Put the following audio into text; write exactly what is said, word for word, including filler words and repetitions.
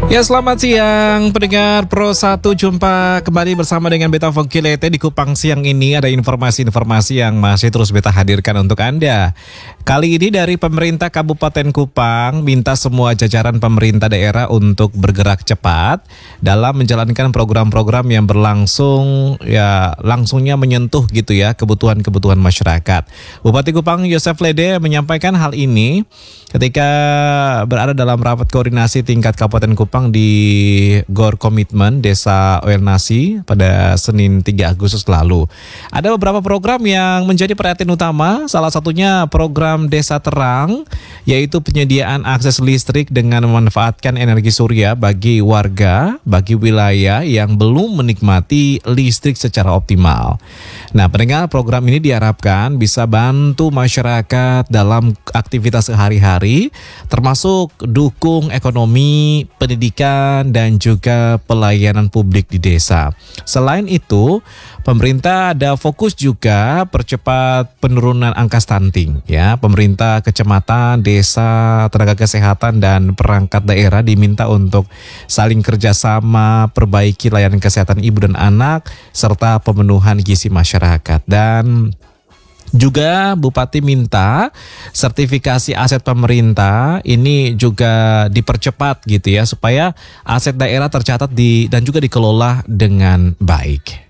Ya, selamat siang pendengar Pro satu. Jumpa kembali bersama dengan Beta Vokilete di Kupang. Siang ini ada informasi-informasi yang masih terus Beta hadirkan untuk Anda. Kali ini dari pemerintah Kabupaten Kupang minta semua jajaran pemerintah daerah untuk bergerak cepat dalam menjalankan program-program yang berlangsung, ya langsungnya menyentuh gitu ya kebutuhan-kebutuhan masyarakat. Bupati Kupang Yosef Lede menyampaikan hal ini ketika berada dalam rapat koordinasi tingkat Kabupaten Kupang di Gor Komitmen Desa Oelnasi pada Senin tiga Agustus lalu. Ada beberapa program yang menjadi perhatian utama, salah satunya program Desa Terang, yaitu penyediaan akses listrik dengan memanfaatkan energi surya bagi warga, bagi wilayah yang belum menikmati listrik secara optimal. Nah, pendengar, program ini diharapkan bisa bantu masyarakat dalam aktivitas sehari-hari, termasuk dukung ekonomi, pendidikan, dan juga pelayanan publik di desa. Selain itu, pemerintah ada fokus juga percepat penurunan angka stunting. Ya, pemerintah kecamatan, desa, tenaga kesehatan, dan perangkat daerah diminta untuk saling kerjasama, perbaiki layanan kesehatan ibu dan anak, serta pemenuhan gizi masyarakat. Dan juga Bupati minta sertifikasi aset pemerintah ini juga dipercepat gitu ya, supaya aset daerah tercatat di dan juga dikelola dengan baik.